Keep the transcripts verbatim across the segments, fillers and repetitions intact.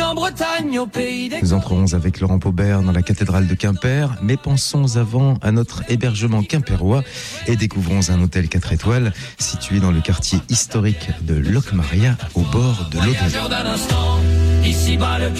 en Bretagne, au pays des... Nous entrerons avec Laurent Paubert dans la cathédrale de Quimper, mais pensons avant à notre hébergement quimpérois et découvrons un hôtel quatre étoiles situé dans le quartier historique de Locmaria, au bord de l'Odon. d'un instant, ici bat le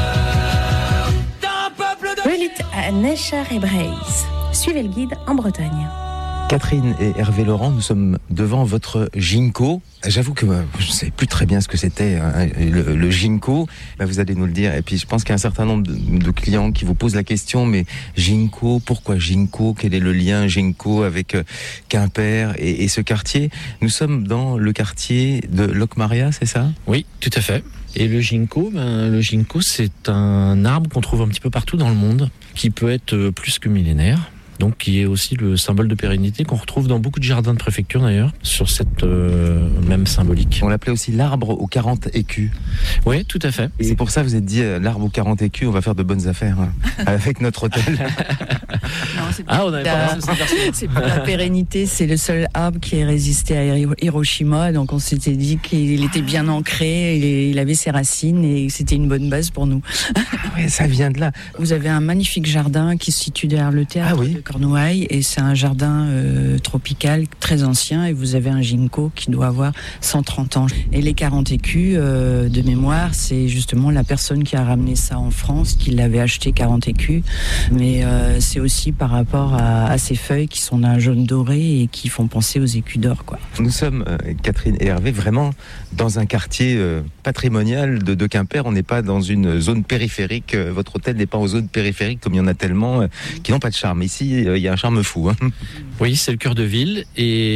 cœur d'un peuple de... Relit à Necher et Breise. Suivez le guide en Bretagne. Catherine et Hervé Laurent, nous sommes devant votre Ginko. J'avoue que je ne sais plus très bien ce que c'était, hein, le, le Ginko. Ben, vous allez nous le dire. Et puis je pense qu'il y a un certain nombre de, de clients qui vous posent la question, mais Ginko, pourquoi Ginko? Quel est le lien Ginko avec euh, Quimper et, et ce quartier? Nous sommes dans le quartier de Locmaria, c'est ça? Oui, tout à fait. Et le ginkgo, ben, le ginkgo, c'est un arbre qu'on trouve un petit peu partout dans le monde, qui peut être plus que millénaire. Donc, qui est aussi le symbole de pérennité qu'on retrouve dans beaucoup de jardins de préfecture d'ailleurs, sur cette euh, même symbolique. On l'appelait aussi l'arbre aux quarante écus. Oui, tout à fait. Et c'est pour ça que vous êtes dit euh, l'arbre aux quarante écus, on va faire de bonnes affaires hein, avec notre hôtel. Non, c'est Ah, on avait pas pensé à ça. C'est pour la pérennité, c'est le seul arbre qui est résisté à Hiroshima, donc on s'était dit qu'il était bien ancré, il, est, il avait ses racines et c'était une bonne base pour nous. Oui, ça vient de là. Vous avez un magnifique jardin qui se situe derrière le théâtre Ah oui. de Cornouailles et c'est un jardin euh, tropical très ancien et vous avez un ginkgo qui doit avoir cent trente ans. Et les quarante écus euh, de mémoire, c'est justement la personne qui a ramené ça en France, qui l'avait acheté quarante écus, mais euh, c'est aussi par rapport à, à ces feuilles qui sont d'un jaune doré et qui font penser aux écus d'or, quoi. Nous sommes, euh, Catherine et Hervé, vraiment dans un quartier euh, patrimonial de, de Quimper. On n'est pas dans une zone périphérique. Euh, votre hôtel n'est pas en zone périphérique comme il y en a tellement euh, qui n'ont pas de charme. Ici, euh, il y a un charme fou. Hein. Oui, c'est le cœur de ville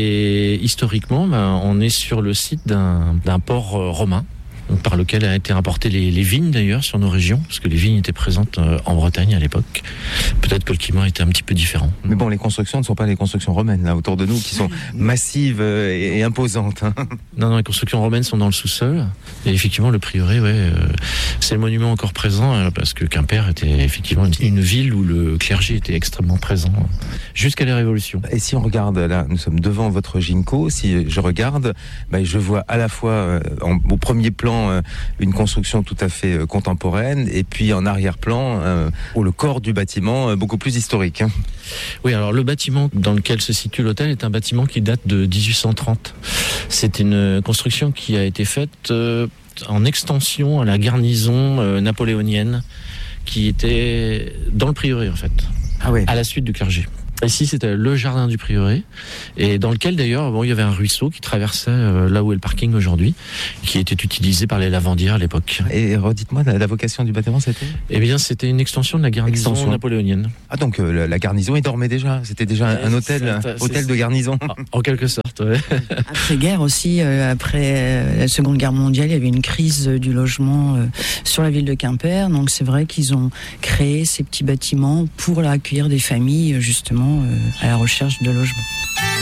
et historiquement, ben, on est sur le site d'un, d'un port euh, romain, par lequel a été importé les, les vignes d'ailleurs sur nos régions, parce que les vignes étaient présentes euh, en Bretagne à l'époque. Peut-être que le climat était un petit peu différent. Mais bon, les constructions ne sont pas les constructions romaines là autour de nous, qui sont massives euh, et, et imposantes. Hein. Non, non, les constructions romaines sont dans le sous-sol. Et effectivement, le prieuré, ouais, euh, c'est le monument encore présent, euh, parce que Quimper était effectivement une, une ville où le clergé était extrêmement présent, euh, jusqu'à la Révolution. Et si on regarde, là, nous sommes devant votre Ginko, si je regarde, bah, je vois à la fois euh, en, au premier plan euh, une construction tout à fait euh, contemporaine, et puis en arrière-plan, euh, oh, le corps du bâtiment euh, beaucoup plus historique. Hein. Oui, alors le bâtiment dans lequel se situe l'hôtel est un bâtiment qui date de dix-huit cent trente. C'est une construction qui a été faite euh, en extension à la garnison euh, napoléonienne qui était dans le prieuré en fait, Ah ouais. à la suite du clergé. Ici, c'était le jardin du prieuré, et dans lequel d'ailleurs, bon, il y avait un ruisseau qui traversait euh, là où est le parking aujourd'hui, qui était utilisé par les lavandières à l'époque. Et redites-moi, la, la vocation du bâtiment, c'était ? Eh bien, c'était une extension de la garnison Extension. napoléonienne. Ah donc euh, la, la garnison y dormait déjà. C'était déjà un, un hôtel, C'est- un c'est- hôtel c'est- de garnison. En, en quelque sorte, ouais. Après-guerre aussi, euh, après euh, la Seconde Guerre mondiale, il y avait une crise euh, du logement euh, sur la ville de Quimper. Donc c'est vrai qu'ils ont créé ces petits bâtiments pour accueillir des familles, euh, justement, euh, à la recherche de logement.